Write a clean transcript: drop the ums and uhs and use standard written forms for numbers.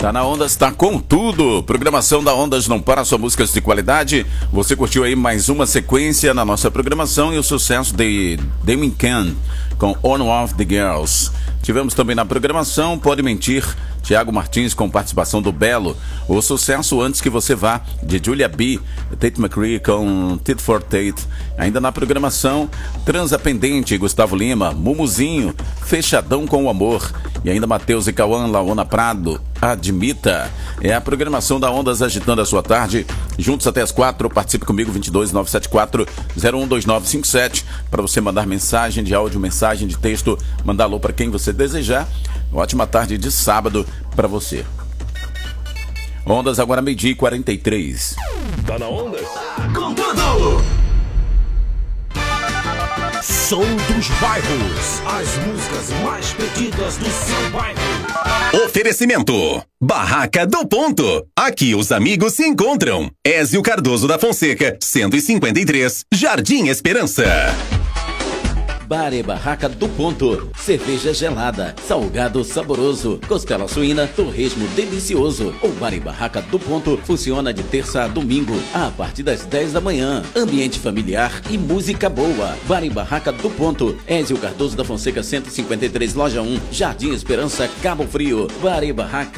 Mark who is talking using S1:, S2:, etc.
S1: Tá na Ondas, tá com tudo. Programação da Ondas não para, só músicas de qualidade. Você curtiu aí mais uma sequência na nossa programação e o sucesso de Damien Khan com On Off the Girls. Tivemos também na programação Pode Mentir, Thiago Martins com participação do Belo. O sucesso Antes Que Você Vá, de Julia B, Tate McCree com Tit for Tate. Ainda na programação Transa Pendente, Gustavo Lima, Mumuzinho, Fechadão com o Amor. E ainda Matheus e Cauã, Laona Prado, Admita. É a programação da Ondas agitando a sua tarde. Juntos até as 4, participe comigo, 22974-012957, para você mandar mensagem de áudio, mensagem de texto, mandar alô para quem você desejar. Ótima tarde de sábado para você. Ondas agora 12h43.
S2: Tá na Ondas? Com tudo! Som dos bairros. As músicas mais pedidas do seu bairro.
S3: Oferecimento: Barraca do Ponto. Aqui os amigos se encontram. Ézio Cardoso da Fonseca, 153, Jardim Esperança.
S4: Bar e Barraca do Ponto. Cerveja gelada, salgado saboroso, costela suína, torresmo delicioso. O Bar e Barraca do Ponto funciona de terça a domingo, a partir das 10 da manhã. Ambiente familiar e música boa. Bar e Barraca do Ponto. Ézio Cardoso da Fonseca, 153, Loja 1, Jardim Esperança, Cabo Frio. Bar e Barraca